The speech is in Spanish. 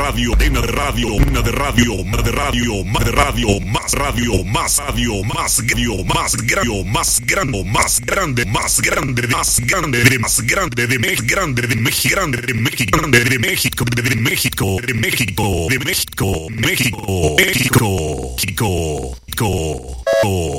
radio, una de radio, una de radio, una de radio, más de radio, más radio, más radio, más radio, más radio, más grande, más grande, más grande, más grande, de más grande, de México, grande, de México, grande, de México, grande, de México, de México, de México, de México, México, México, México, México.